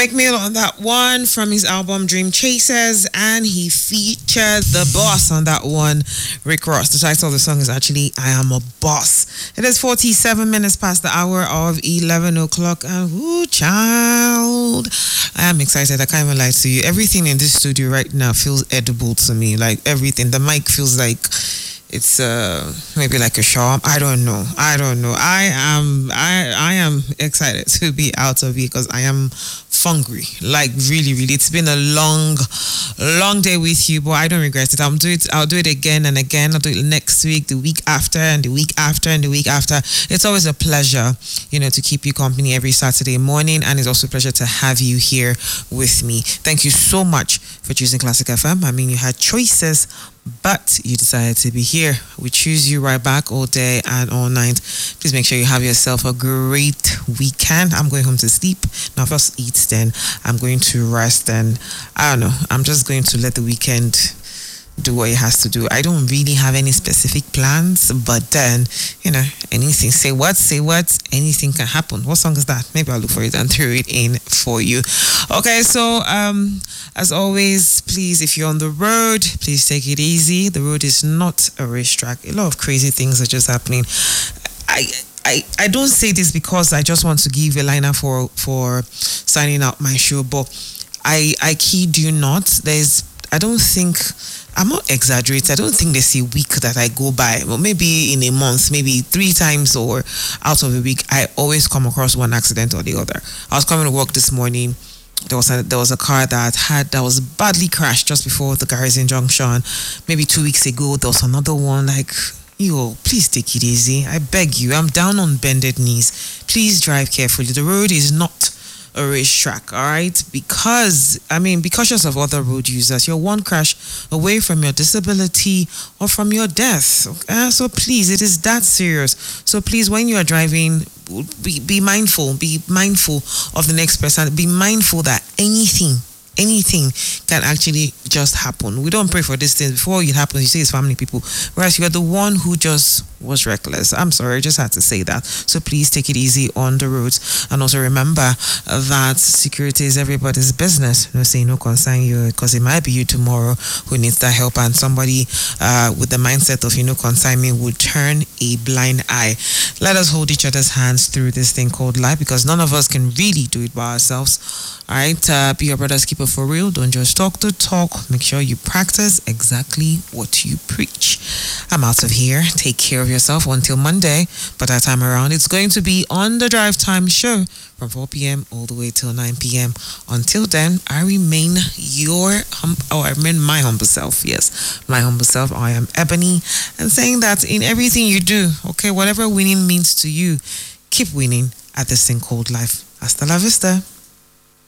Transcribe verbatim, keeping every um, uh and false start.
Meek Mill on that one from his album Dream Chasers, and he featured the boss on that one, Rick Ross. The title of the song is actually I Am a Boss. It is forty-seven minutes past the hour of eleven o'clock, and ooh, child, I am excited. I can't even lie to you. Everything in this studio right now feels edible to me. Like everything. The mic feels like it's uh maybe like a shawarma. I don't know. I don't know. I am I I am excited to be out of here because I am hungry. Like really, really. It's been a long, long day with you, but I don't regret it. I'll do it. I'll do it again and again. I'll do it next week, the week after, and the week after, and the week after. It's always a pleasure, you know, to keep you company every Saturday morning, and it's also a pleasure to have you here with me. Thank you so much for choosing Classic F M. I mean, you had choices, but you decided to be here. We choose you right back all day and all night. Please make sure you have yourself a great weekend. I'm going home to sleep. Now, first eat, then I'm going to rest, and I don't know. I'm just going to let the weekend do what it has to do. I don't really have any specific plans, but then, you know, anything, say what, say what, anything can happen. What song is that? Maybe I'll look for it and throw it in for you. Okay, so um, as always, please, if you're on the road, please take it easy. The road is not a racetrack. A lot of crazy things are just happening. I I, I don't say this because I just want to give a liner for, for signing out my show, but I, I kid you not, there's, I don't think, I'm not exaggerating. I don't think there's a week that I go by, well, maybe in a month, maybe three times or out of a week, I always come across one accident or the other. I was coming to work this morning. There was a, there was a car that had that was badly crashed just before the Garrison Junction. Maybe two weeks ago, there was another one. Like, yo, please take it easy. I beg you. I'm down on bended knees. Please drive carefully. The road is not a racetrack, all right? Because, I mean, be cautious of other road users. You're one crash away from your disability or from your death. Okay? So please, it is that serious. So please, when you are driving, be, be mindful. Be mindful of the next person. Be mindful that anything, anything can actually just happen. We don't pray for this thing. Before it happens, you say it's family people. Whereas you are the one who just was reckless. I'm sorry, I just had to say that. So please take it easy on the roads. And also remember that security is everybody's business. No say no concern you, because it might be you tomorrow who needs that help, and somebody uh, with the mindset of, you know, concern me would turn a blind eye. Let us hold each other's hands through this thing called life, because none of us can really do it by ourselves. All right, uh, be your brother's keeper for real. Don't just talk to talk. Make sure you practice exactly what you preach. I'm out of here. Take care of yourself until Monday. But that time around, it's going to be on the Drive Time show from four p.m. all the way till nine p.m. Until then, I remain your, hum- oh, I remain my humble self. Yes, my humble self. I am Ebony. And saying that in everything you do, okay, whatever winning means to you, keep winning at this thing called life. Hasta la vista.